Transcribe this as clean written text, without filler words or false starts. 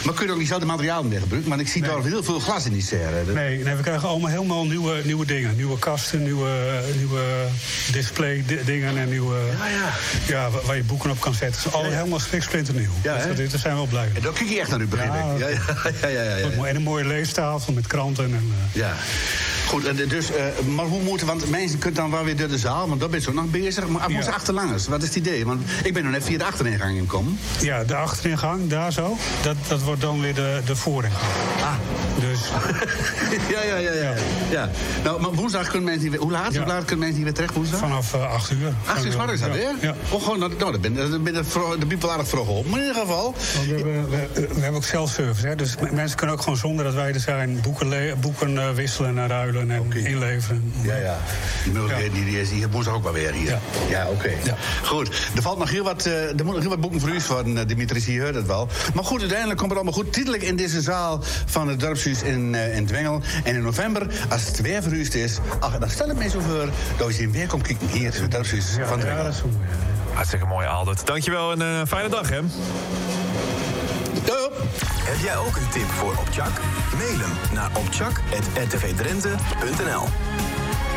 Maar kun je ook diezelfde materialen meer gebruiken? Maar ik zie daar heel veel glas in die serre. Nee, we krijgen allemaal helemaal nieuwe dingen. Nieuwe kasten, nieuwe display dingen en nieuwe... Ja, waar je boeken op kan zetten. Het is allemaal helemaal splinternieuw. Ja, dus daar zijn we wel blij mee. En daar kijk je echt naar u, begrijp ik. Ja. En een mooie leestafel met kranten. En, Ja. Goed, dus, maar hoe moeten... Want mensen kunnen dan wel weer door de zaal, want daar ben je zo nog bezig. Maar moest achterlangers, wat is het idee? Want ik ben nog net via de achteringang gekomen. Ja, de achteringang, daar zo. Dat wordt dan weer de vooringang. Ah. Dus... ja. Nou, maar woensdag kunnen mensen niet weer... Hoe laat kunnen mensen niet weer terecht woensdag? Vanaf 8 uur. 8 uur is dat weer? Ja. Oh, gewoon, dan ben de bibel aardig vroeg op. Maar in ieder geval... We hebben ook zelfservice, hè. Dus mensen kunnen ook gewoon zonder dat wij er zijn... boeken wisselen en ruilen en inleveren. Ja. Die mogelijkheid die is hier woensdag ook wel weer hier. Ja, oké. Ja. Goed, er valt nog heel wat... Er moet nog heel wat boeken voor u van Dimitris, je hoort het wel. Maar goed, uiteindelijk komt het allemaal goed. Tijdelijk in deze zaal van het dorpshuis in Dwengel. En in november, als het weer verhuisd is... dan stel ik mij zo voor dat we zien weer komt kijken hier in het dorpshuis van Dwengel. Ja, dat is zo mooi. Hartstikke mooi, Aldert. Dankjewel en een fijne dag, hè. Heb jij ook een tip voor Opchak? Mail hem naar opchak@rtvdrenthe.nl.